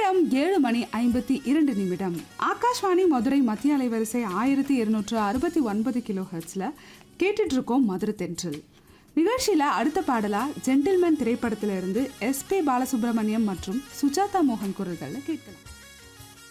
நேரம் 7:52. ஆகாஷ்வாணி மதுரை மத்திய அலைவரிசை 1269 கிலோஹெர்ட்ஸ்ல கேட்டுட்டு இருக்கோம் மதுரை தென்றல் நிகழ்ச்சியில. அடுத்த பாடலா ஜென்டில்மேன் திரைப்படத்திலிருந்து SP பாலசுப்ரமணியம் மற்றும் சுஜாதா மோகன் குரல்களை கேட்கலாம்.